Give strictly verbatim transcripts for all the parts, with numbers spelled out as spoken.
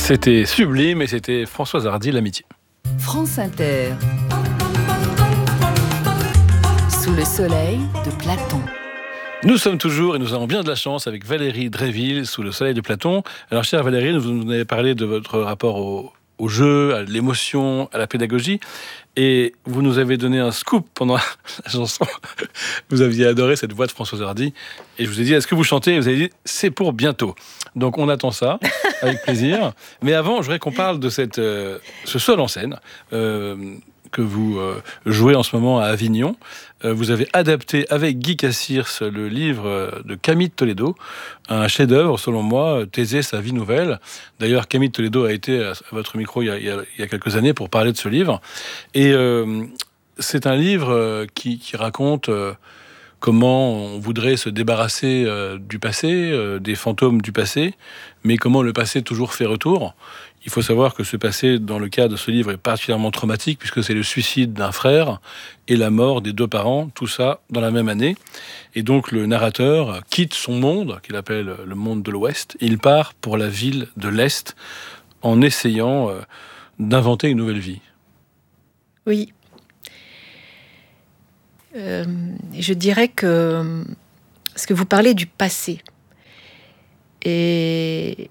C'était sublime et c'était Françoise Hardy, L'amitié. France Inter. Sous le soleil de Platon. Nous sommes toujours, et nous avons bien de la chance, avec Valérie Dréville, sous le soleil de Platon. Alors, chère Valérie, vous nous avez parlé de votre rapport au, au jeu, à l'émotion, à la pédagogie, et vous nous avez donné un scoop pendant la chanson. Vous aviez adoré cette voix de Françoise Hardy, et je vous ai dit, est-ce que vous chantez? Et vous avez dit, c'est pour bientôt. Donc, on attend ça, avec plaisir. Mais avant, je voudrais qu'on parle de cette, euh, ce seul en scène, euh, que vous euh, jouez en ce moment à Avignon. Euh, vous avez adapté avec Guy Cassirs le livre de Camille de Toledo, un chef-d'œuvre selon moi, Thésée, sa vie nouvelle. D'ailleurs, Camille de Toledo a été à votre micro il y a, il y a, il y a quelques années pour parler de ce livre. Et euh, c'est un livre qui, qui raconte euh, comment on voudrait se débarrasser euh, du passé, euh, des fantômes du passé, mais comment le passé toujours fait retour. Il faut savoir que ce passé, dans le cas de ce livre, est particulièrement traumatique, puisque c'est le suicide d'un frère et la mort des deux parents, tout ça dans la même année. Et donc le narrateur quitte son monde, qu'il appelle le monde de l'Ouest, et il part pour la ville de l'Est, en essayant euh, d'inventer une nouvelle vie. Oui. Euh, je dirais que... Parce que vous parlez du passé. Et...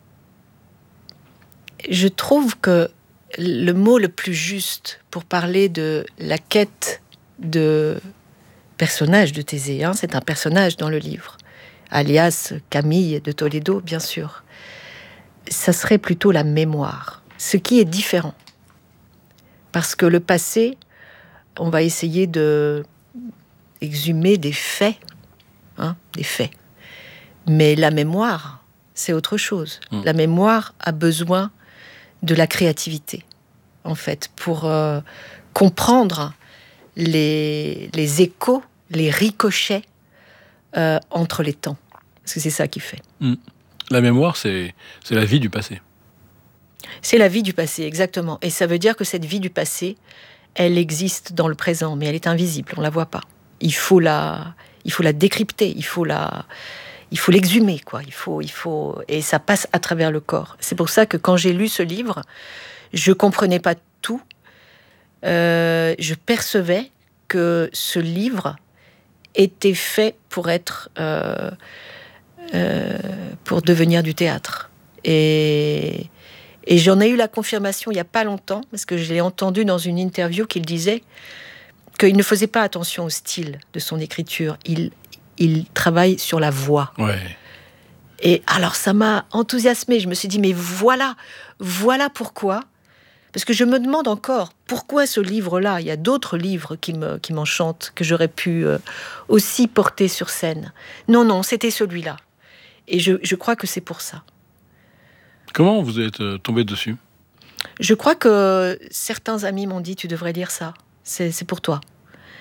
Je trouve que le mot le plus juste pour parler de la quête de personnage de Thésée, hein, c'est un personnage dans le livre, alias Camille de Toledo, bien sûr, ça serait plutôt la mémoire, ce qui est différent. Parce que le passé, on va essayer de exhumer des faits, hein, des faits. Mais la mémoire, c'est autre chose. Mmh. La mémoire a besoin de la créativité, en fait, pour euh, comprendre les, les échos, les ricochets euh, entre les temps. Parce que c'est ça qui fait. Mmh. La mémoire, c'est, c'est la vie du passé. C'est la vie du passé, exactement. Et ça veut dire que cette vie du passé, elle existe dans le présent, mais elle est invisible, on ne la voit pas. Il faut la, il faut la décrypter, il faut la... Il faut l'exhumer, quoi. Il faut, il faut, et ça passe à travers le corps. C'est pour ça que quand j'ai lu ce livre, je comprenais pas tout. Euh, je percevais que ce livre était fait pour être, euh, euh, pour devenir du théâtre. Et, et j'en ai eu la confirmation il y a pas longtemps, parce que je l'ai entendu dans une interview qu'il disait qu'il ne faisait pas attention au style de son écriture. Il Il travaille sur la voix. Ouais. Et alors, ça m'a enthousiasmée. Je me suis dit, mais voilà, voilà pourquoi. Parce que je me demande encore, pourquoi ce livre-là? Il y a d'autres livres qui, me, qui m'enchantent, que j'aurais pu euh, aussi porter sur scène. Non, non, c'était celui-là. Et je, je crois que c'est pour ça. Comment vous êtes euh, tombé dessus? Je crois que certains amis m'ont dit, tu devrais lire ça. C'est, c'est pour toi.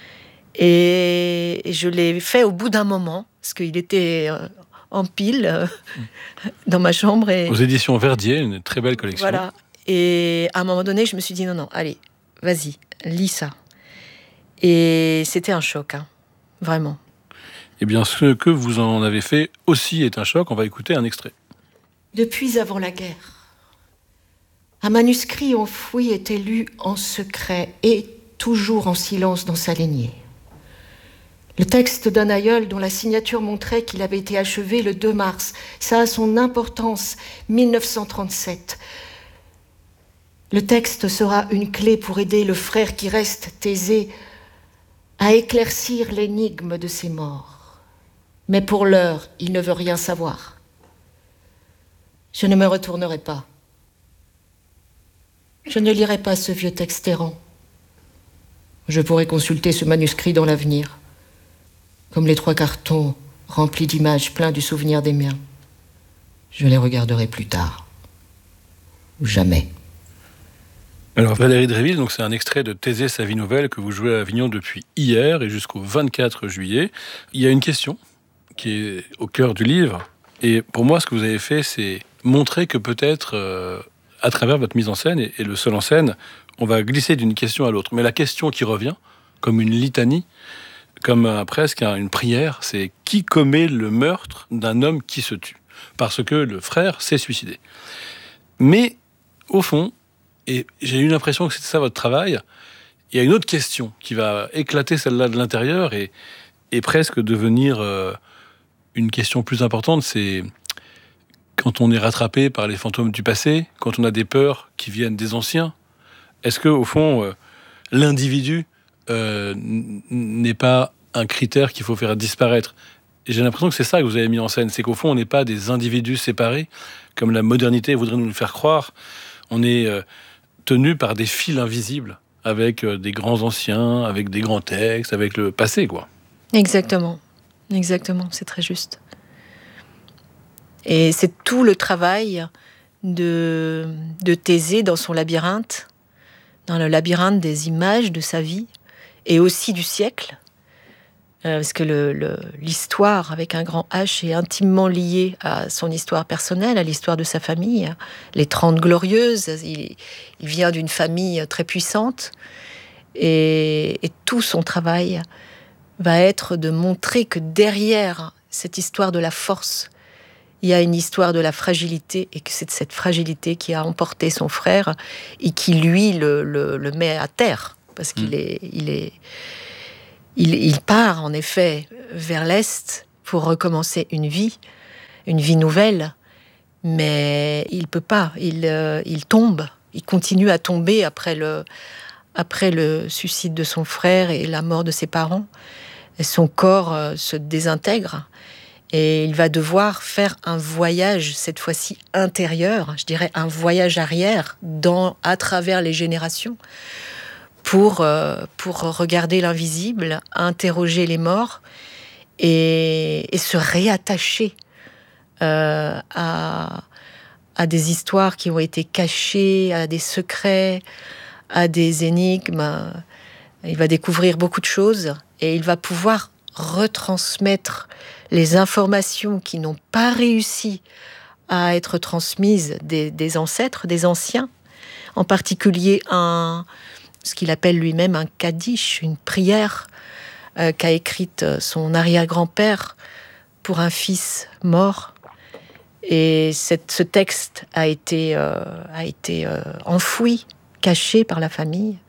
Et je l'ai fait au bout d'un moment, parce qu'il était en pile dans ma chambre. Et... Aux éditions Verdier, une très belle collection. Voilà. Et à un moment donné, je me suis dit, non, non, allez, vas-y, lis ça. Et c'était un choc, hein, vraiment. Eh bien, ce que vous en avez fait aussi est un choc. On va écouter un extrait. Depuis avant la guerre, un manuscrit enfoui était lu en secret et toujours en silence dans sa lignée. Le texte d'un aïeul dont la signature montrait qu'il avait été achevé le deux mars. Ça a son importance, mille neuf cent trente-sept. Le texte sera une clé pour aider le frère qui reste, Thésée, à éclaircir l'énigme de ses morts. Mais pour l'heure, il ne veut rien savoir. Je ne me retournerai pas. Je ne lirai pas ce vieux texte errant. Je pourrai consulter ce manuscrit dans l'avenir. Comme les trois cartons remplis d'images pleins du souvenir des miens. Je les regarderai plus tard. Ou jamais. Alors Valérie Dréville, donc c'est un extrait de Thésée, sa vie nouvelle, que vous jouez à Avignon depuis hier et jusqu'au vingt-quatre juillet. Il y a une question qui est au cœur du livre. Et pour moi, ce que vous avez fait, c'est montrer que peut-être, euh, à travers votre mise en scène, et, et le seul en scène, on va glisser d'une question à l'autre. Mais la question qui revient, comme une litanie, comme un, presque une prière, c'est qui commet le meurtre d'un homme qui se tue? Parce que le frère s'est suicidé. Mais, au fond, et j'ai eu l'impression que c'était ça votre travail, il y a une autre question qui va éclater celle-là de l'intérieur et, et presque devenir euh, une question plus importante, c'est quand on est rattrapé par les fantômes du passé, quand on a des peurs qui viennent des anciens, est-ce que, au fond, euh, l'individu euh, n'est pas un critère qu'il faut faire disparaître? Et j'ai l'impression que c'est ça que vous avez mis en scène, c'est qu'au fond, on n'est pas des individus séparés, comme la modernité voudrait nous le faire croire. On est euh, tenu par des fils invisibles, avec euh, des grands anciens, avec des grands textes, avec le passé, quoi. Exactement, exactement, c'est très juste. Et c'est tout le travail de, de Thésée dans son labyrinthe, dans le labyrinthe des images de sa vie, et aussi du siècle, euh, parce que le, le, l'histoire avec un grand H est intimement liée à son histoire personnelle, à l'histoire de sa famille, les Trente Glorieuses. Il, il vient d'une famille très puissante, et, et tout son travail va être de montrer que derrière cette histoire de la force, il y a une histoire de la fragilité, et que c'est cette fragilité qui a emporté son frère et qui, lui, le, le, le met à terre. Parce qu'il est, il est, il, il part, en effet, vers l'Est pour recommencer une vie, une vie nouvelle, mais il ne peut pas. Il, euh, il tombe, il continue à tomber après le, après le suicide de son frère et la mort de ses parents. Et son corps euh, se désintègre. Et il va devoir faire un voyage, cette fois-ci intérieur, je dirais un voyage arrière, dans, à travers les générations, pour, euh, pour regarder l'invisible, interroger les morts et, et se réattacher euh, à, à des histoires qui ont été cachées, à des secrets, à des énigmes. Il va découvrir beaucoup de choses et il va pouvoir retransmettre les informations qui n'ont pas réussi à être transmises des, des ancêtres, des anciens, en particulier un, ce qu'il appelle lui-même un kaddish, une prière euh, qu'a écrite son arrière-grand-père pour un fils mort. Et cette, ce texte a été, euh, a été euh, enfoui, caché par la famille,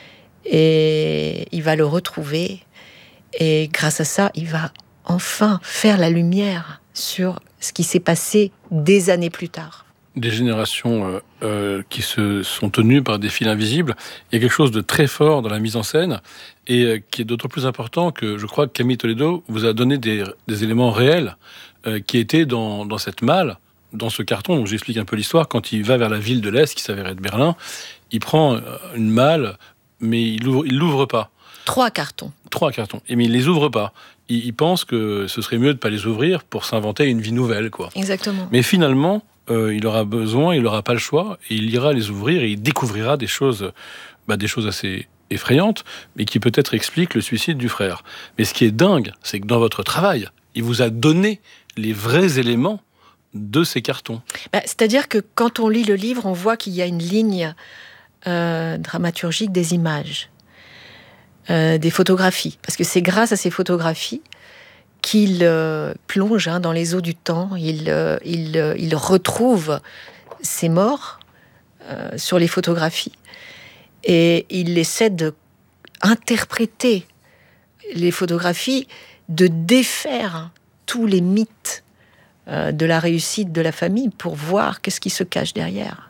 et il va le retrouver, et grâce à ça, il va enfin faire la lumière sur ce qui s'est passé des années plus tard. Des générations euh, euh, qui se sont tenues par des fils invisibles. Il y a quelque chose de très fort dans la mise en scène et euh, qui est d'autant plus important que je crois que Camille Toledo vous a donné des, des éléments réels euh, qui étaient dans, dans cette malle, dans ce carton. Donc j'explique un peu l'histoire. Quand il va vers la ville de l'Est, qui s'avère être Berlin, il prend une malle, mais il l'ouvre, il l'ouvre pas. Trois cartons. Trois cartons. Et mais il les ouvre pas. Il, il pense que ce serait mieux de pas les ouvrir pour s'inventer une vie nouvelle, quoi. Exactement. Mais finalement, euh, il aura besoin, il n'aura pas le choix, et il ira les ouvrir et il découvrira des choses, bah, des choses assez effrayantes, mais qui peut-être expliquent le suicide du frère. Mais ce qui est dingue, c'est que dans votre travail, il vous a donné les vrais éléments de ces cartons. Bah, c'est-à-dire que quand on lit le livre, on voit qu'il y a une ligne euh, dramaturgique des images. Euh, des photographies, parce que c'est grâce à ces photographies qu'il euh, plonge hein, dans les eaux du temps, il, euh, il, euh, il retrouve ses morts euh, sur les photographies, et il essaie d'interpréter les photographies, de défaire tous les mythes euh, de la réussite de la famille pour voir qu'est-ce qui se cache derrière.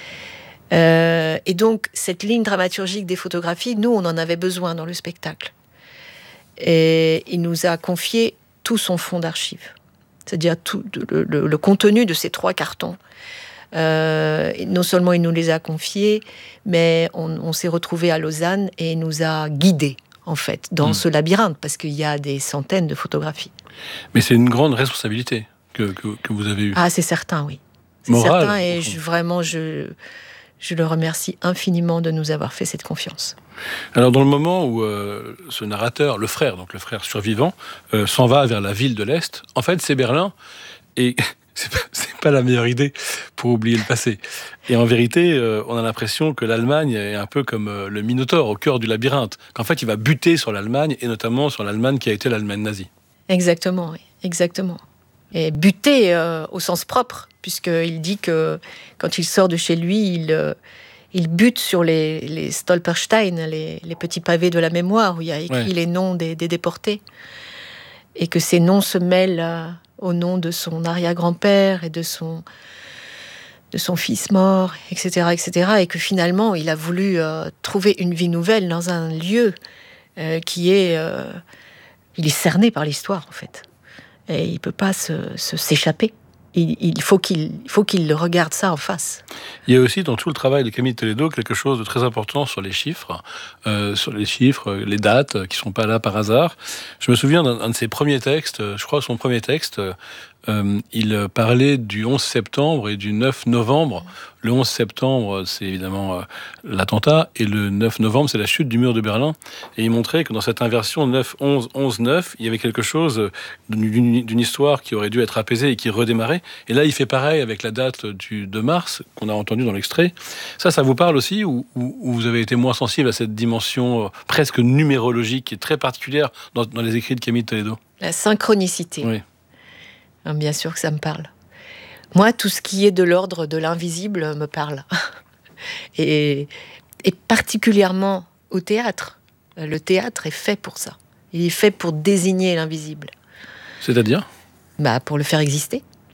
Euh, et donc, cette ligne dramaturgique des photographies, nous, on en avait besoin dans le spectacle. Et il nous a confié tout son fonds d'archives, c'est-à-dire tout le, le, le contenu de ces trois cartons. Euh, non seulement il nous les a confiés, mais on, on s'est retrouvés à Lausanne et il nous a guidés, en fait, dans mmh. ce labyrinthe, parce qu'il y a des centaines de photographies. Mais c'est une grande responsabilité que, que, que vous avez eue. Ah, c'est certain, oui. C'est Morale, certain, et je, vraiment, je... Je le remercie infiniment de nous avoir fait cette confiance. Alors, dans le moment où euh, ce narrateur, le frère, donc le frère survivant, euh, s'en va vers la ville de l'Est, en fait, c'est Berlin, et c'est pas, c'est pas la meilleure idée pour oublier le passé. Et en vérité, euh, on a l'impression que l'Allemagne est un peu comme euh, le Minotaure au cœur du labyrinthe, qu'en fait, il va buter sur l'Allemagne, et notamment sur l'Allemagne qui a été l'Allemagne nazie. Exactement, oui, exactement. est buté euh, au sens propre, puisqu'il dit que quand il sort de chez lui, il, euh, il bute sur les, les Stolperstein, les, les petits pavés de la mémoire, où il y a écrit ouais. les noms des, des déportés, et que ces noms se mêlent euh, au nom de son arrière-grand-père et de son, de son fils mort, et cetera, et cetera, et que finalement, il a voulu euh, trouver une vie nouvelle dans un lieu euh, qui est... Euh, il est cerné par l'histoire, en fait. Et il ne peut pas se, se, s'échapper. Il, il, faut qu'il, il faut qu'il regarde ça en face. Il y a aussi dans tout le travail de Camille Toledo quelque chose de très important sur les chiffres, euh, sur les chiffres, les dates, qui ne sont pas là par hasard. Je me souviens d'un, d'un de ses premiers textes, je crois son premier texte, euh, il parlait du onze septembre et du neuf novembre. Le onze septembre, c'est évidemment euh, l'attentat, et le neuf novembre, c'est la chute du mur de Berlin. Et il montrait que dans cette inversion neuf onze onze neuf, il y avait quelque chose d'une, d'une histoire qui aurait dû être apaisée et qui redémarrait. Et là, il fait pareil avec la date du deux mars, qu'on a entendu dans l'extrait. Ça, ça vous parle aussi, ou, ou, ou vous avez été moins sensible à cette dimension euh, presque numérologique et très particulière dans, dans les écrits de Camille Toledo? La synchronicité. Oui. Bien sûr que ça me parle. Moi, tout ce qui est de l'ordre de l'invisible me parle. Et, et particulièrement au théâtre. Le théâtre est fait pour ça. Il est fait pour désigner l'invisible. C'est-à-dire ? Bah, pour le faire exister.